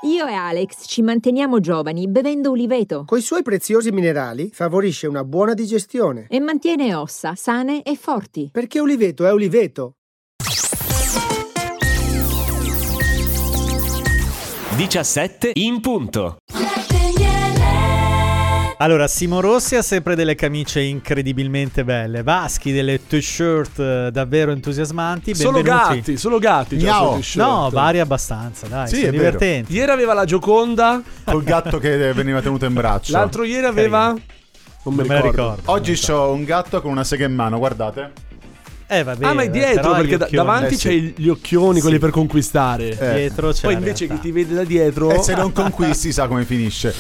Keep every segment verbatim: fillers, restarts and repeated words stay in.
Io e Alex ci manteniamo giovani bevendo uliveto. Coi suoi preziosi minerali favorisce una buona digestione e mantiene ossa sane e forti. Perché uliveto è uliveto. diciassette in punto. Allora, Simo Rossi ha sempre delle camicie incredibilmente belle, Vaschi delle t-shirt davvero entusiasmanti. Solo benvenuti. gatti, solo gatti già t-shirt. No, vari abbastanza, dai, sì, sono è divertenti. Vero. Ieri aveva la Gioconda col gatto che veniva tenuto in braccio. L'altro ieri aveva non, non me, me la ricordo. Oggi c'ho un gatto con una sega in mano, guardate. Eh, vabbè, ah, ma è dietro, perché da, davanti eh, sì. c'hai gli occhioni, sì. quelli per conquistare. Eh. Dietro c'è Poi invece chi ti vede da dietro. E se non conquisti sa come finisce.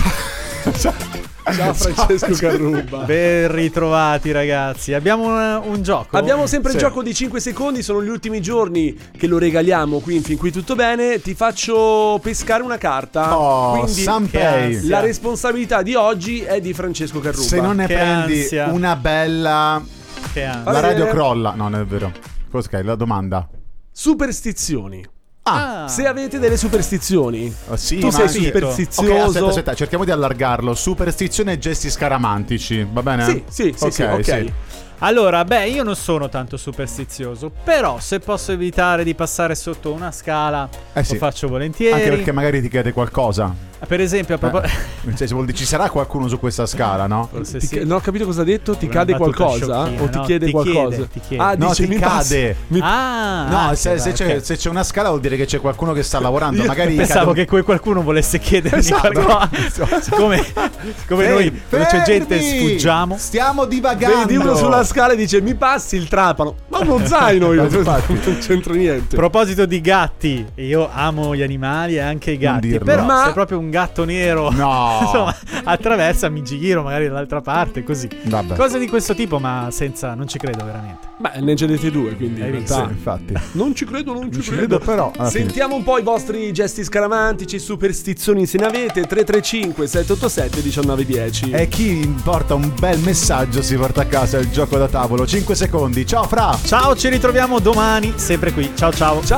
Ciao Francesco Carruba. Ben ritrovati ragazzi. Abbiamo un, un gioco. Abbiamo sempre sì. il gioco di cinque secondi. Sono gli ultimi giorni che lo regaliamo qui, fin qui tutto bene. Ti faccio pescare una carta. Oh, quindi Sanpei. la responsabilità di oggi è di Francesco Carruba. Se non ne che prendi ansia. una bella Che ansia. la radio crolla. No, non è vero. Cos'è la domanda? Superstizioni. Ah. Se avete delle superstizioni, oh, sì, tu ma sei sì. superstizioso. Ok, aspetta, aspetta, cerchiamo di allargarlo. Superstizione e gesti scaramantici, va bene? Sì, sì, sì, Ok, sì, ok. sì. Allora, beh, io non sono tanto superstizioso, però se posso evitare di passare sotto una scala, Eh sì. lo faccio volentieri. Anche perché magari ti chiede qualcosa. Per esempio, a proposito... Eh, cioè, vuol dire, ci sarà qualcuno su questa scala, no? Forse Ti, sì. Non ho capito cosa ha detto. Ti Una cade battuta qualcosa? sciocchina, O ti no? chiede Ti qualcosa? chiede, ti chiede. Ah, No, dice, ti mi cade. passi- mi- Ah, No, anche, se, se dai, c'è, ok. se c'è una scala vuol dire che c'è qualcuno che sta lavorando. Magari Pensavo cade un- che quel qualcuno volesse chiedermi Esatto. qualcosa. Siccome, siccome Fermi, noi quando c'è gente fermi! sfuggiamo. Stiamo divagando. Vedi uno sulla scala e dice mi passi il trapano. Ma uno zaino io. Non c'entro niente. A proposito di gatti, io amo gli animali e anche i gatti. dirlo. Però Ma- se proprio un gatto nero No. insomma, attraversa, mi giro magari dall'altra parte, così. Vabbè. Cose di questo tipo, ma senza, non ci credo veramente. Beh, ne avete due, quindi Hai in visto? Sì, realtà- infatti. Non ci credo, non ci Non ci credo. credo, però, alla fine. Sentiamo un po' i vostri gesti scaramantici, superstizioni, se ne avete. Tre tre cinque sette otto sette uno nove uno zero. E chi porta un bel messaggio si porta a casa il gioco da tavolo. cinque secondi. Ciao Fra. Ciao, ci ritroviamo domani, sempre qui. Ciao ciao. Ciao.